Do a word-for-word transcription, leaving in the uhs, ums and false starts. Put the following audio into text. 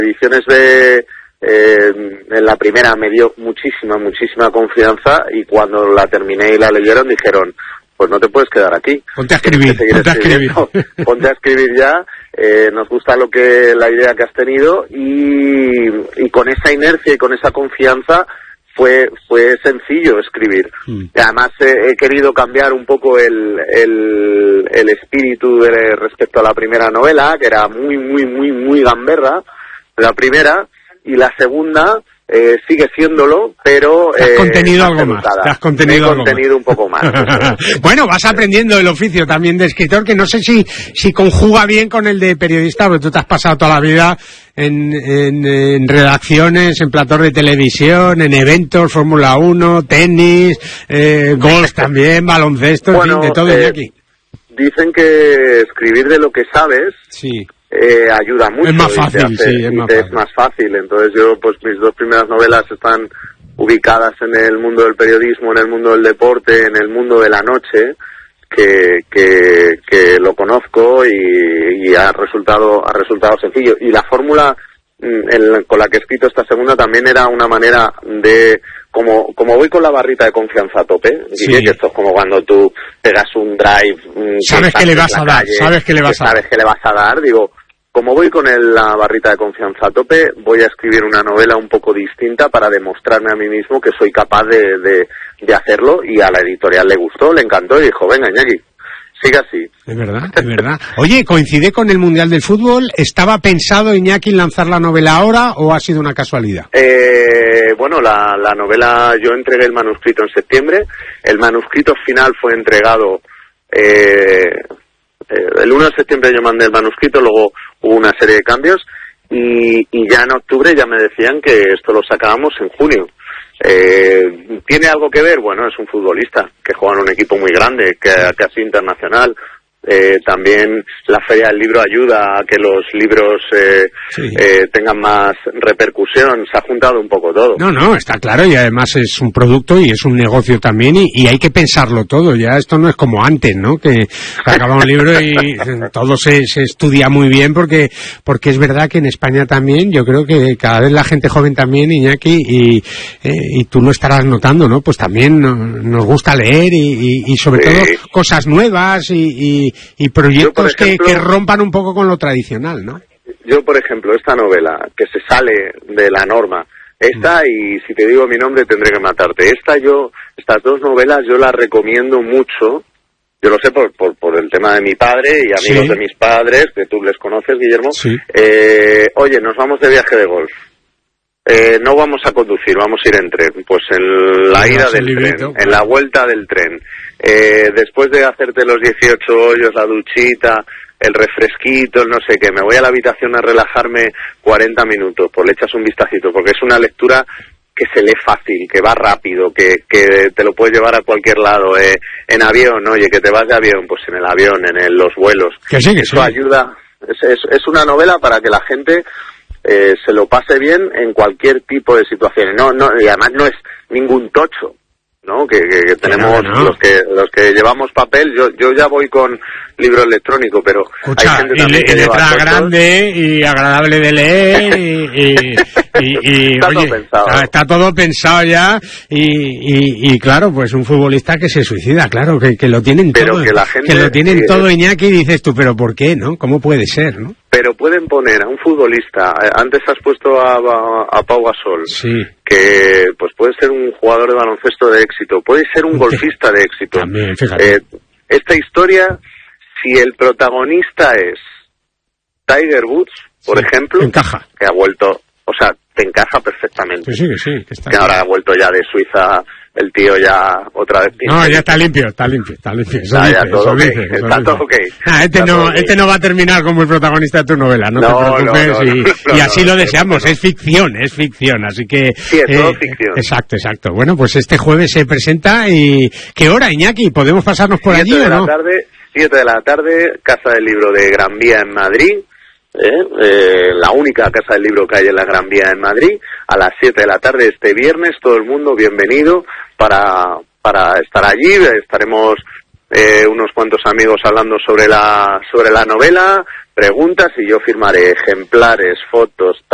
Ediciones de eh, en la primera me dio muchísima, muchísima confianza, y cuando la terminé y la leyeron dijeron, pues no te puedes quedar aquí. Ponte a escribir, ponte a escribir. Ponte a escribir ya, eh, nos gusta lo que la idea que has tenido, y, y con esa inercia y con esa confianza fue fue sencillo escribir. Mm. Además eh, he querido cambiar un poco el, el, el espíritu de, respecto a la primera novela, que era muy, muy, muy, muy gamberra, la primera, y la segunda eh, sigue siéndolo, pero te has eh, contenido algo más, te has contenido, algo contenido más. un poco más. Bueno, vas aprendiendo el oficio también de escritor, que no sé si si conjuga bien con el de periodista, porque tú te has pasado toda la vida en, en, en redacciones, en platós de televisión, en eventos, Fórmula uno, tenis, eh, golf también, baloncesto, bueno, en fin, de todo, eh, Iñaki. Dicen que escribir de lo que sabes... Sí. Eh, ayuda mucho. Es más fácil, hace, sí, es, y más te fácil. es más fácil. Entonces yo, pues mis dos primeras novelas están ubicadas en el mundo del periodismo, en el mundo del deporte, en el mundo de la noche, que que, que lo conozco, y, y ha resultado ha resultado sencillo. Y la fórmula en, con la que he escrito esta segunda también era una manera de... Como como voy con la barrita de confianza a tope, sí. Dije que esto es como cuando tú pegas un drive... Sabes que le vas a dar, sabes que le vas a dar. Sabes que le vas a dar, digo... Como voy con el, la barrita de confianza a tope, voy a escribir una novela un poco distinta para demostrarme a mí mismo que soy capaz de, de, de hacerlo, y a la editorial le gustó, le encantó, y dijo, venga, Iñaki, sigue así. Es verdad, es verdad. Oye, ¿coincide con el Mundial del Fútbol? ¿Estaba pensado, Iñaki, lanzar la novela ahora o ha sido una casualidad? Eh, bueno, la, la novela, yo entregué el manuscrito en septiembre, el manuscrito final fue entregado... Eh, el uno de septiembre yo mandé el manuscrito, luego hubo una serie de cambios, y, y ya en octubre ya me decían que esto lo sacábamos en junio. Eh, ¿Tiene algo que ver? Bueno, es un futbolista que juega en un equipo muy grande, que casi internacional. Eh, también la Feria del Libro ayuda a que los libros eh, sí. eh, tengan más repercusión. Se ha juntado un poco todo. No, no, está claro, y además es un producto y es un negocio también, y, y hay que pensarlo todo. Ya esto no es como antes, ¿no? Que acaba un libro y todo se, se estudia muy bien, porque porque es verdad que en España también, yo creo que cada vez la gente joven también, Iñaki, y, eh, y tú lo estarás notando, ¿no? Pues también no, nos gusta leer, y, y, y sobre sí. todo cosas nuevas y, y y proyectos yo, ejemplo, que, que rompan un poco con lo tradicional, ¿no? Yo, por ejemplo, esta novela, que se sale de la norma, esta, mm. y si te digo mi nombre tendré que matarte, esta yo, estas dos novelas yo las recomiendo mucho, yo lo sé por, por, por el tema de mi padre y amigos sí. de mis padres, que tú les conoces, Guillermo, sí. eh, oye, nos vamos de viaje de golf. Eh, no vamos a conducir, vamos a ir en tren. Pues en la ida del tren, claro. En la vuelta del tren. Eh, después de hacerte los dieciocho hoyos, la duchita, el refresquito, el no sé qué, me voy a la habitación a relajarme cuarenta minutos, pues le echas un vistacito, porque es una lectura que se lee fácil, que va rápido, que, que te lo puedes llevar a cualquier lado. Eh, en avión, oye, que te vas de avión, pues en el avión, en el, los vuelos. Que sí, que Eso sí. ayuda. Es, es, es una novela para que la gente... Eh, se lo pase bien en cualquier tipo de situaciones, no, no, y además no es ningún tocho, ¿no? Que, que, que tenemos no, no. los que los que llevamos papel, yo yo ya voy con libro electrónico, pero escucha, hay gente y también le, que y lleva letra tochos. Grande y agradable de leer y, y, y, y está, oye, todo pensado. Está, está todo pensado ya, y, y, y claro, pues un futbolista que se suicida, claro, que, que lo tienen pero todo, que, la gente, que lo tienen sí, todo, Iñaki, y dices tú, pero ¿por qué, no? ¿Cómo puede ser, no? Pero pueden poner a un futbolista, antes has puesto a, a, a Pau Gasol, sí. que pues puede ser un jugador de baloncesto de éxito, puede ser un golfista de éxito. También, fíjate. Eh, esta historia, si el protagonista es Tiger Woods, por sí, ejemplo, encaja. Que ha vuelto, o sea, te encaja perfectamente. Sí, sí, sí. Que, está que ahora ha vuelto ya de Suiza, el tío ya otra vez... No, ya está limpio, está limpio, está limpio. Eso está dice, ya todo eso okay, dice, eso está dice. todo ok. Ah, este, está no, okay. este no va a terminar como el protagonista de tu novela, no, no te preocupes, no, no, y, no, y así no, lo deseamos, no. Es ficción, es ficción, así que... Sí, es todo eh, ficción. Exacto, exacto. Bueno, pues este jueves se presenta y... ¿Qué hora, Iñaki? ¿Podemos pasarnos por allí o no? siete de la tarde, Casa del Libro de Gran Vía en Madrid. ¿Eh? Eh, la única casa del libro que hay en la Gran Vía en Madrid, a las siete de la tarde este viernes, todo el mundo bienvenido para, para estar allí. Estaremos eh, unos cuantos amigos hablando sobre la, sobre la novela, preguntas, y yo firmaré ejemplares, fotos,